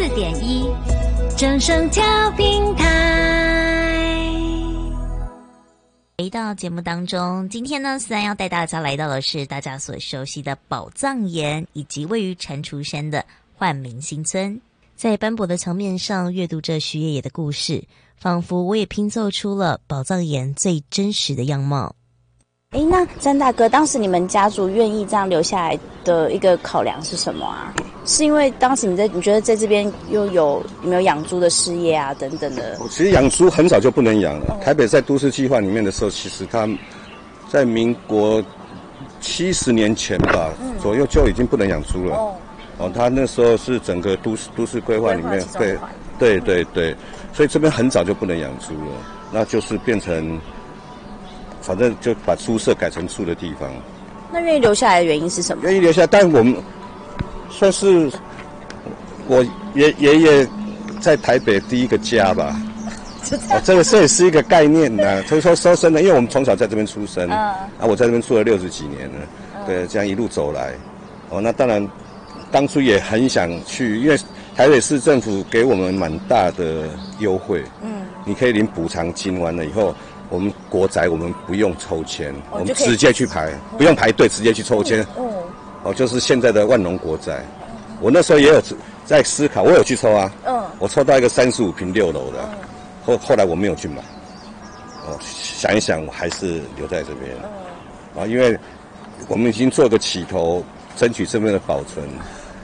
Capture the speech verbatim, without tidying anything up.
点一，正声调频台。回到节目当中，今天呢，思安要带大家来到的是大家所熟悉的宝藏岩，以及位于蟾蜍山的煥明新村。在斑驳的墙面上阅读着徐爷爷的故事，仿佛我也拼凑出了宝藏岩最真实的样貌。 诶，那詹大哥，当时你们家族愿意这样留下来的一个考量是什么啊？是因为当时你在你觉得在这边又有有没有养猪的事业啊等等的？ 其实养猪很早就不能养了。台北在都市计划里面的时候，其实它在民国七十年前吧、嗯、左右就已经不能养猪了。哦哦，他那时候是整个都市都市规划里面，对，对对对，所以这边很早就不能养猪了，那就是变成，反正就把猪舍改成住的地方。 那愿意留下来的原因是什么？ 愿意留下来，但我们算是我爷爷爷在台北第一个家吧。哦，这个这也是一个概念呐，所以说收生的，因为我们从小在这边出生，嗯、啊，我在这边住了六十几年了，嗯、对，这样一路走来，哦，那当然。当初也很想去，因为台北市政府给我们蛮大的优惠，嗯，你可以领补偿金，完了以后，我们国宅我们不用抽签，哦、我们直接去排，不用排队，直接去抽签，嗯，哦，就是现在的万隆国宅，我那时候也有在思考，我有去抽啊，嗯，我抽到一个三十五坪六楼的，后后来我没有去买，哦，想一想，我还是留在这边，嗯，啊，因为我们已经做个起头。争取这边的保存，